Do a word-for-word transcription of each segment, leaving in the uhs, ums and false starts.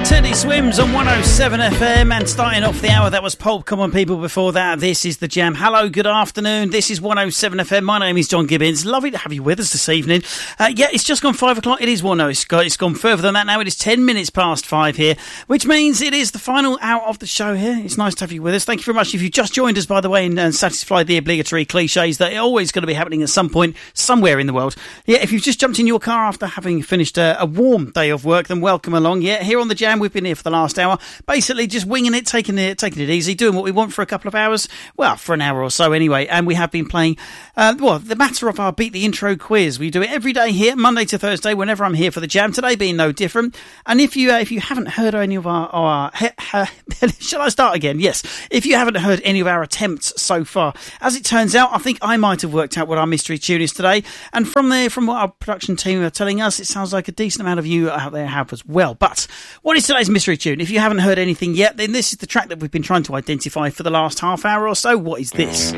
Teddy Swims on one oh seven F M, and starting off the hour, that was Pulp. Come on, people. Before that, this is The Jam. Hello, good afternoon. This is one oh seven F M. My name is John Gibbons. Lovely to have you with us this evening. Uh, yeah, it's just gone five o'clock. It is one. No, it's gone, it's gone further than that now. It is ten minutes past five here, which means it is the final hour of the show here. It's nice to have you with us. Thank you very much. If you just joined us, by the way, and, and satisfied the obligatory cliches that are always going to be happening at some point somewhere in the world. Yeah, if you've just jumped in your car after having finished a, a warm day of work, then welcome along. Yeah, here on The Jam, we've been here for the last hour, basically just winging it, taking it taking it easy, doing what we want for a couple of hours, well, for an hour or so anyway. And we have been playing uh, well, the matter of our Beat the Intro quiz. We do it every day here, Monday to Thursday, whenever I'm here for The Jam, today being no different. And if you uh, if you haven't heard any of our, our uh, shall I start again? Yes, if you haven't heard any of our attempts so far, as it turns out, I think I might have worked out what our mystery tune is today, and from there, from what our production team are telling us, it sounds like a decent amount of you out there have as well. But what is today's mystery tune? If you haven't heard anything yet, then this is the track that we've been trying to identify for the last half hour or so. What is this?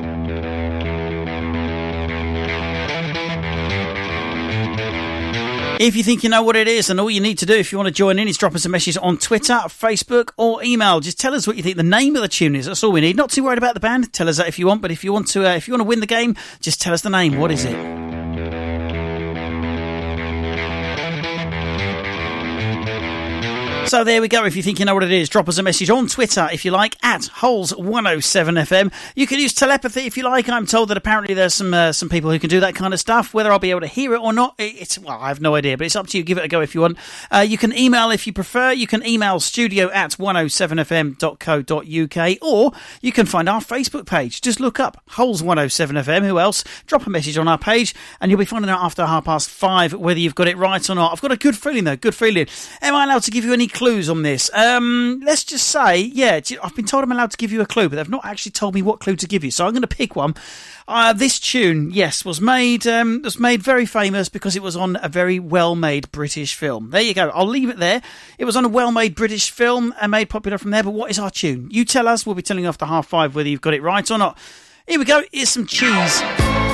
If you think you know what it is, and all you need to do if you want to join in is drop us a message on Twitter, Facebook or email. Just tell us what you think the name of the tune is. That's all we need. Not too worried about the band. Tell us that if you want, but if you want to uh, if you want to win the game, just tell us the name. What is it? So there we go. If you think you know what it is, drop us a message on Twitter, if you like, at Holes one oh seven F M. You can use telepathy if you like. I'm told that apparently there's some uh, some people who can do that kind of stuff. Whether I'll be able to hear it or not, it's well, I have no idea, but it's up to you. Give it a go if you want. Uh, you can email if you prefer. You can email studio at one oh seven f m dot co dot u k, or you can find our Facebook page. Just look up Holes one oh seven F M. Who else? Drop a message on our page, and you'll be finding out after half past five whether you've got it right or not. I've got a good feeling, though. Good feeling. Am I allowed to give you any clues on this? Um, let's just say, yeah, I've been told I'm allowed to give you a clue, but they've not actually told me what clue to give you, so I'm going to pick one. Uh, this tune, yes, was made um, was made very famous because it was on a very well-made British film. There you go. I'll leave it there. It was on a well-made British film and made popular from there, but what is our tune? You tell us. We'll be telling you after half five whether you've got it right or not. Here we go. Here's some cheese.